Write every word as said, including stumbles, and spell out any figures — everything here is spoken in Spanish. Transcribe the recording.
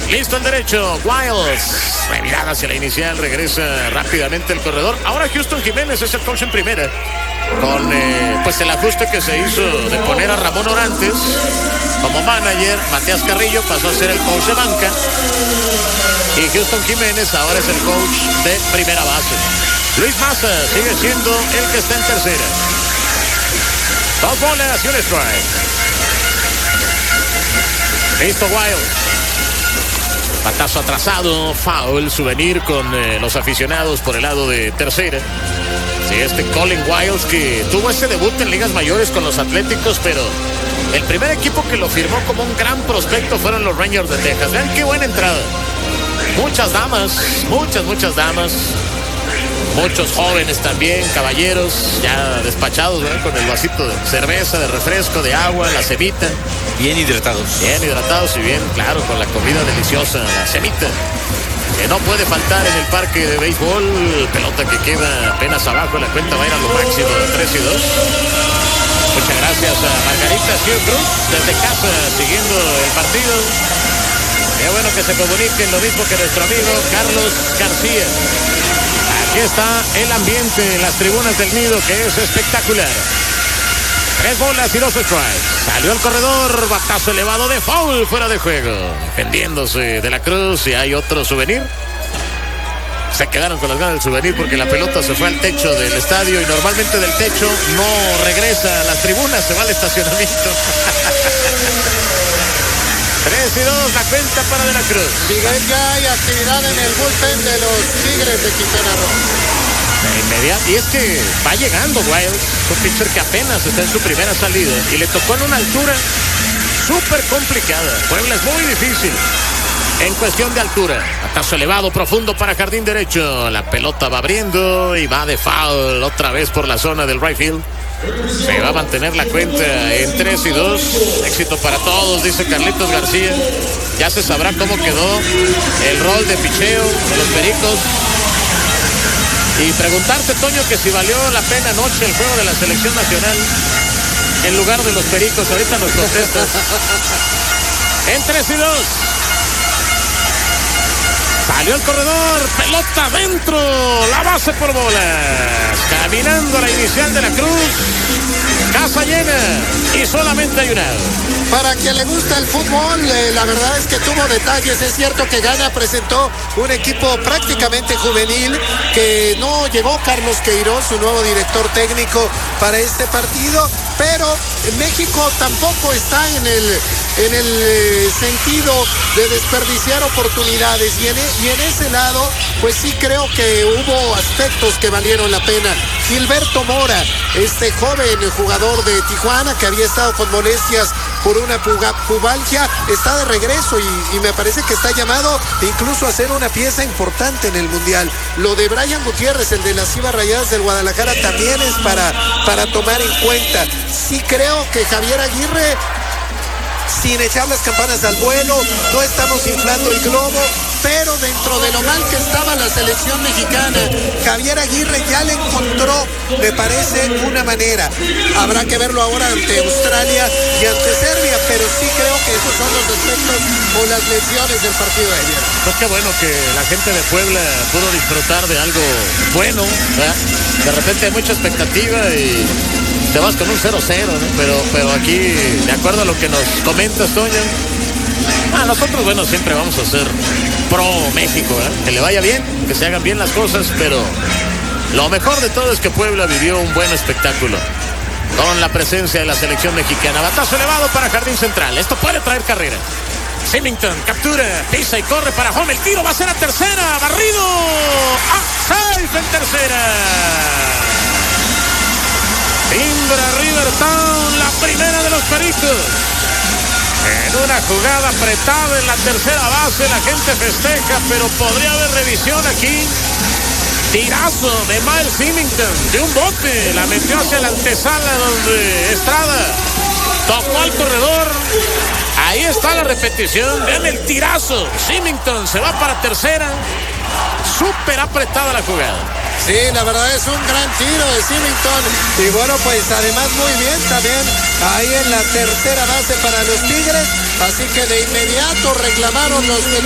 Listo el derecho, Wiles. Revirada hacia la inicial, regresa rápidamente el corredor. Ahora Houston Jiménez es el coach en primera. Con eh, pues el ajuste que se hizo de poner a Ramón Orantes como manager. Matías Carrillo pasó a ser el coach de banca. Y Houston Jiménez ahora es el coach de primera base. Luis Maza sigue siendo el que está en tercera. Dos bolas y un strike. Listo Wiles. Batazo atrasado, foul, souvenir con eh, los aficionados por el lado de tercera. Sí, este Colin Wiles que tuvo ese debut en ligas mayores con los Atléticos, pero el primer equipo que lo firmó como un gran prospecto fueron los Rangers de Texas. Vean qué buena entrada. Muchas damas, muchas, muchas damas. Muchos jóvenes también, caballeros, ya despachados, ¿verdad? Con el vasito de cerveza, de refresco, de agua, la semita. Bien hidratados. Bien hidratados y bien, claro, con la comida deliciosa, la semita. Que no puede faltar en el parque de béisbol. Pelota que queda apenas abajo, la cuenta va a ir a lo máximo de tres y dos. Muchas gracias a Margarita Sio Cruz, desde casa, siguiendo el partido. Qué bueno que se comuniquen, lo mismo que nuestro amigo Carlos García. Aquí está el ambiente en las tribunas del Nido, que es espectacular. Tres bolas y dos strikes. Salió el corredor, batazo elevado de foul, fuera de juego. Defendiéndose de la Cruz, y hay otro souvenir. Se quedaron con las ganas del souvenir porque la pelota se fue al techo del estadio y normalmente del techo no regresa a las tribunas, se va al estacionamiento. tres y dos, la cuenta para De la Cruz. Miguel, ya hay actividad en el bullpen de los Tigres de Quintana Roo. De inmediato, y es que va llegando Wiles, un pitcher que apenas está en su primera salida y le tocó en una altura súper complicada. Puebla es muy difícil en cuestión de altura. Batazo elevado, profundo para jardín derecho. La pelota va abriendo y va de foul otra vez por la zona del right field. Se va a mantener la cuenta en tres y dos. Éxito para todos, dice Carlitos García. Ya se sabrá cómo quedó el rol de picheo de los Pericos. Y preguntarte, Toño, que si valió la pena anoche el juego de la selección nacional en lugar de los Pericos. Ahorita nos contestas. En tres y dos. Salió el corredor, pelota adentro, la base por bolas. Caminando la inicial de la Cruz. Casa llena y solamente hay un out. Para quien le gusta el fútbol, eh, la verdad es que tuvo detalles. Es cierto que Ghana presentó un equipo prácticamente juvenil, que no llegó Carlos Queiroz, su nuevo director técnico, para este partido, pero México tampoco está en el, en el eh, sentido de desperdiciar oportunidades, y en, y en ese lado, pues sí creo que hubo aspectos que valieron la pena. Gilberto Mora, este joven jugador de Tijuana que había estado con molestias por una pubalgia, está de regreso y, y me parece que está llamado incluso a ser una pieza importante en el Mundial. Lo de Brian Gutiérrez, el de las Chivas Rayadas del Guadalajara, también es para, para tomar en cuenta. Sí creo que Javier Aguirre, sin echar las campanas al vuelo, no estamos inflando el globo, pero dentro de lo mal que estaba la selección mexicana, Javier Aguirre ya le encontró, me parece, una manera. Habrá que verlo ahora ante Australia y ante Serbia, pero sí creo que esos son los aspectos o las lesiones del partido de ayer. Pues qué bueno que la gente de Puebla pudo disfrutar de algo bueno, ¿verdad? De repente hay mucha expectativa y te vas con un cero cero, ¿no? Pero, pero aquí, de acuerdo a lo que nos comentas, Toño, ah, nosotros, bueno, siempre vamos a ser pro México, ¿eh? Que le vaya bien, que se hagan bien las cosas, pero lo mejor de todo es que Puebla vivió un buen espectáculo con la presencia de la selección mexicana. Batazo elevado para jardín central. Esto puede traer carrera. Symington captura, pisa y corre para home. El tiro va a ser a tercera. Barrido. Ah, safe en tercera. Timbra Rivertown, la primera de los Pericos. En una jugada apretada en la tercera base, la gente festeja, pero podría haber revisión aquí. Tirazo de Miles Symington, de un bote, la metió hacia la antesala donde Estrada tocó al corredor. Ahí está la repetición, vean el tirazo. Symington se va para tercera. Súper apretada la jugada. Sí, la verdad es un gran tiro de Symington. Y bueno, pues además muy bien también ahí en la tercera base para los Tigres. Así que de inmediato reclamaron los